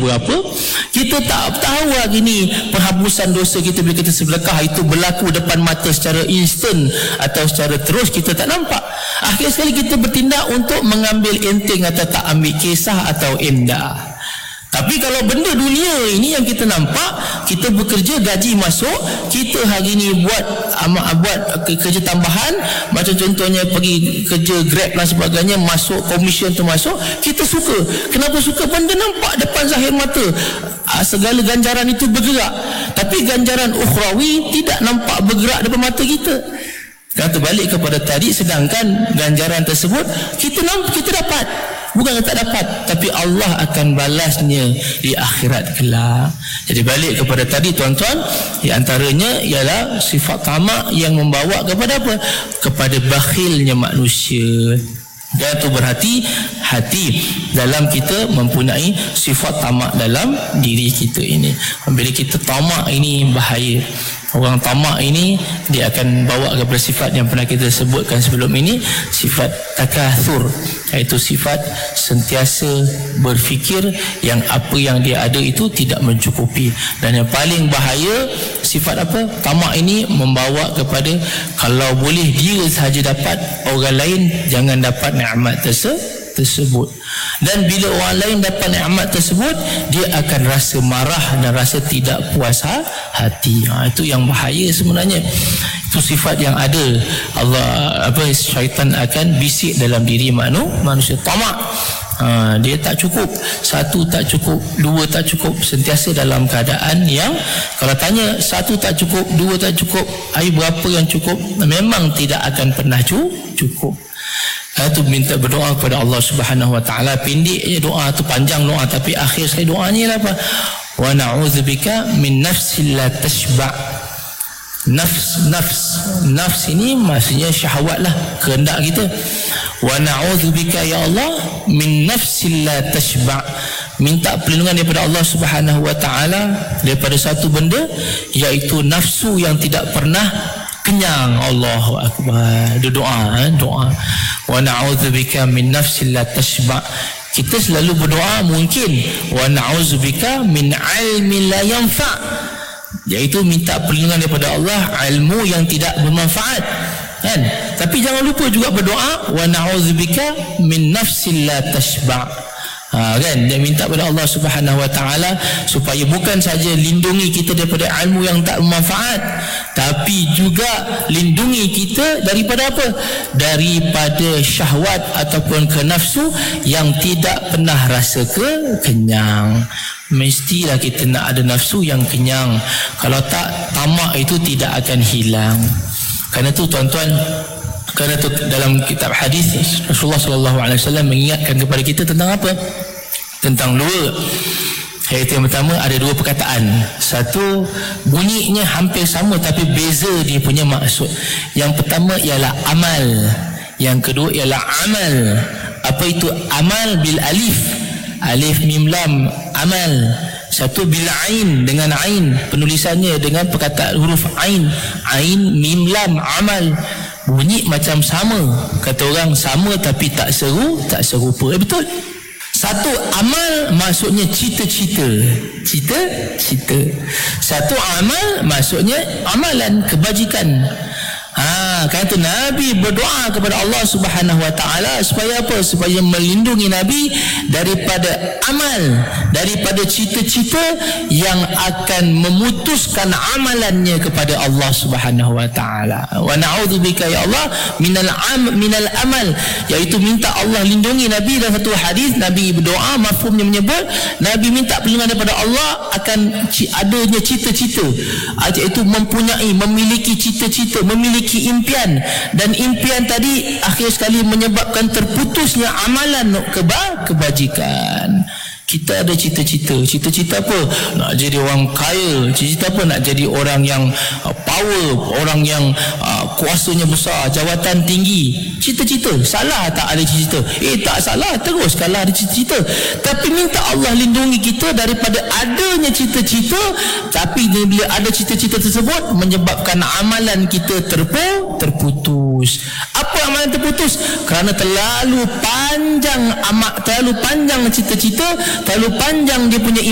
berapa. Kita tak tahu hari ni penghapusan dosa kita bila kita sedekah itu berlaku depan mata secara instan atau secara terus, kita tak nampak. Akhir sekali kita bertindak untuk mengambil enteng atau tak ambil kisah atau imdah. Tapi kalau benda dunia ini yang kita nampak, kita bekerja, gaji masuk, kita hari ni buat kerja tambahan, macam contohnya pergi kerja Grab dan sebagainya, masuk komisen termasuk, kita suka. Kenapa suka? Benda nampak depan zahir mata, segala ganjaran itu bergerak. Tapi ganjaran ukhrawi tidak nampak bergerak depan mata kita. Kata balik kepada tadi, sedangkan ganjaran tersebut kita dapat, bukan tak dapat, tapi Allah akan balasnya di akhirat kelak. Jadi balik kepada tadi tuan-tuan, di antaranya ialah sifat tamak yang membawa kepada apa? Kepada bakhilnya manusia. Dan itu berhati-hati dalam kita mempunyai sifat tamak dalam diri kita ini. Bila kita tamak ini bahaya. Orang tamak ini dia akan bawa kepada sifat yang pernah kita sebutkan sebelum ini, sifat takatsur, iaitu sifat sentiasa berfikir yang apa yang dia ada itu tidak mencukupi. Dan yang paling bahaya, sifat apa? Tamak ini membawa kepada kalau boleh dia sahaja dapat, orang lain jangan dapat nikmat tersebut. Dan bila orang lain dapat nikmat tersebut, dia akan rasa marah dan rasa tidak puas hati. Itu yang bahaya sebenarnya. Itu sifat yang ada. Syaitan akan bisik dalam diri manusia. Tamak. Dia tak cukup, satu tak cukup, dua tak cukup, sentiasa dalam keadaan yang kalau tanya satu tak cukup, dua tak cukup, air berapa yang cukup, memang tidak akan pernah cukup. Itu minta berdoa kepada Allah Subhanahu wa taala. Pendek je doa tu, panjang doa, tapi akhir sekali doanya apa? Wa na'udzubika min nafsin la tashba'. Nafs ini maksudnya syahwat lah, kehendak kita. Wa na'udzubika ya Allah min nafsin la tashba'. Minta perlindungan daripada Allah Subhanahu wa taala daripada satu benda, iaitu nafsu yang tidak pernah kenyang. Allahu akbar. Doa. Wa na'udzubika min nafsin la tashba'. Kita selalu berdoa mungkin wa na'udzubika min 'ilmin la yanfa', iaitu minta perlindungan daripada Allah ilmu yang tidak bermanfaat, kan? Tapi jangan lupa juga berdoa wa na'udzubika min nafsin la tashba'. Kan, dia minta kepada Allah Subhanahu wa taala supaya bukan saja lindungi kita daripada ilmu yang tak bermanfaat, tapi juga lindungi kita daripada apa? Daripada syahwat ataupun kenafsu yang tidak pernah rasa kenyang. Mestilah kita nak ada nafsu yang kenyang. Kalau tak, tamak itu tidak akan hilang. Kerana itu tuan-tuan, kerana itu dalam kitab hadis Rasulullah SAW mengingatkan kepada kita tentang apa? Tentang dua. Iaitu yang pertama, ada dua perkataan. Satu bunyinya hampir sama tapi beza dia punya maksud. Yang pertama ialah amal, yang kedua ialah amal. Apa itu amal? Bil alif mim lam, amal. Satu bil ain, dengan ain, penulisannya dengan perkataan huruf ain mim lam, amal. Bunyi macam sama, kata orang sama tapi tak serupa. Betul. Satu amal maksudnya cita-cita. Satu amal maksudnya amalan, kebajikan. Kata Nabi berdoa kepada Allah Subhanahu wa taala supaya apa? Supaya melindungi Nabi daripada amal, daripada cita-cita yang akan memutuskan amalannya kepada Allah Subhanahu wa taala. Wa na'udzubika ya Allah minal amal, iaitu minta Allah lindungi Nabi. Dalam satu hadis Nabi berdoa, mafhumnya menyebut Nabi minta perlindungan daripada Allah akan adanya cita-cita, iaitu memiliki cita-cita, memiliki impian, dan impian tadi akhir sekali menyebabkan terputusnya amalan kebajikan. Kita ada cita-cita. Cita-cita apa? Nak jadi orang kaya. Cita-cita apa? Nak jadi orang yang power, orang yang kuasanya besar, jawatan tinggi. Cita-cita. Salah tak ada cita-cita? Tak salah, teruskanlah ada cita-cita. Tapi minta Allah lindungi kita daripada adanya cita-cita. Tapi bila ada cita-cita tersebut menyebabkan amalan kita terputus. Apa amalan terputus? Kerana terlalu panjang cita-cita, terlalu panjang dia punya